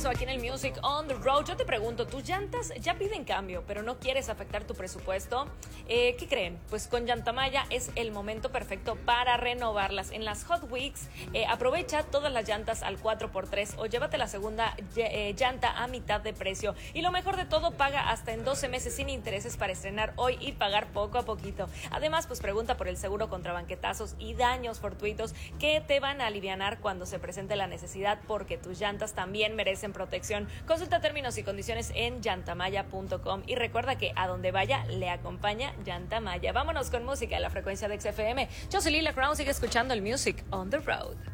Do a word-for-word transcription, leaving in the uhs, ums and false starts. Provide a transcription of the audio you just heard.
regreso aquí en el Music on the Road. Yo te pregunto, ¿tus llantas ya piden cambio, pero no quieres afectar tu presupuesto? Eh, ¿Qué creen? Pues con Llantamaya es el momento perfecto para renovarlas. En las Hot Weeks, eh, aprovecha todas las llantas al cuatro por tres o llévate la segunda eh, llanta a mitad de precio. Y lo mejor de todo, paga hasta en doce meses sin intereses para estrenar hoy y pagar poco a poquito. Además, pues pregunta por el seguro contra banquetazos y daños fortuitos que te van a alivianar cuando se presente la necesidad, porque tus llantas también merecen protección. Consulta términos y condiciones en llantamaya punto com y recuerda que a donde vaya le acompaña Llantamaya. Vámonos con música a la frecuencia de X F M. Yo soy Lila Crown, sigue escuchando el Music on the Road.